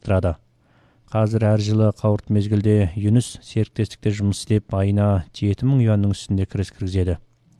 таныстырады. Қазір әр жылы қауырт мезгілде Юнус серіктестікте жұмыс істеп, айына 7000 юанның үстінде кіріс кіргізеді.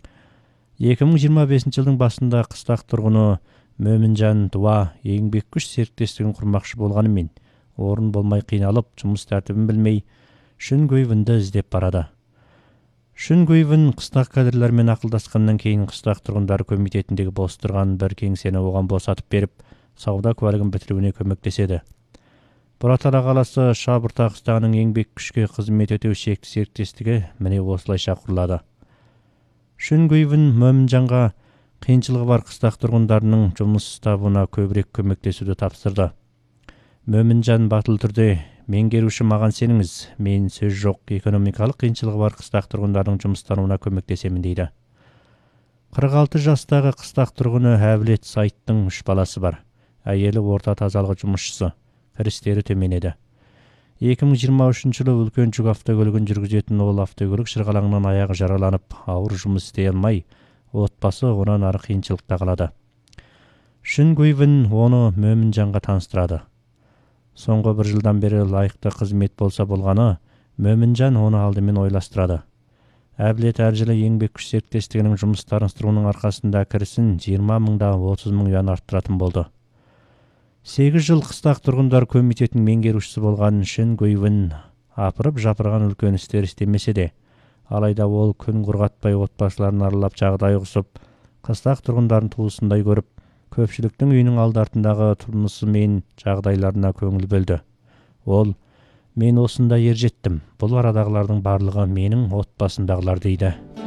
2025 жылдың басында қыстақ тұрғыны Мөмінжан Дуа еңбек күш серіктестігін құрмақшы болғанымен, орын болмай қиналып, жұмыс тәртібін білмей, Шүн Гуйвинді іздеп барады. Шүн Гуйвин қыстақ кадрлармен ақылдасқаннан кейін қыстақ тұрғындар комитетіндегі бос тұрған бір кеңсені оған босатып беріп, сауда куәлігін бітіруіне көмектеседі. Бұратала қаласы Шабырта қыстағының еңбек күшке қызмет ету шекті серіктестігі міне осылайша құрылады. Шүн Гуйвин Мөмінжанға қиыншылығы бар қыстақ тұрғындарының жұмыс табуына көбірек көмектесуді тапсырды. Мөмінжан батыл түрде: "Меңгеруші маған сеніңіз, мен сөз жоқ, экономикалық қиыншылығы бар қыстақ тұрғындардың жұмыстануына көмектесемін" дейді. 46 жастағы қыстақ тұрғыны Әбілет Сайттың 3 баласы бар. Әйелі орта тазалығы жұмысшысы, кірістері төмен еді. 2023 жылы үлкен жүк автокөлігін жүргізетін ол автокөлік шырғалаңынан аяғы жараланып, ауыр жұмыс істей алмай, отбасы онан ары қиыншылықта қалады. Шүн Гуйвин оны Мөмінжанға таныстырады. Соңғы 1 жылдан бері лайықты қызмет болса болғаны, Мөмінжан оны алдымен ойластырады. Әбілет әр жылы еңбек күш серіктестігінің жұмыстарын сыруының арқасында кірісін 20 мыңда 30 мың юан арттыратын болды. 8 жыл қыстақ тұрғындар комитетінің меңгерушісі болған Шүн Гуйвин апырып жапырған үлкен істер істемесе де, алайда ол күн құрғатпай отбасыларын аралап жағдай ұғысып, қыстақ тұрғындарын туысындай көріп, көпшіліктің үйінің алды артындағы тұрмысы мен жағдайларына көңіл бөлді. Ол: "Мен осында ержеттім, бұл арадағылардың барлығы менің отбасындағылар" дейді.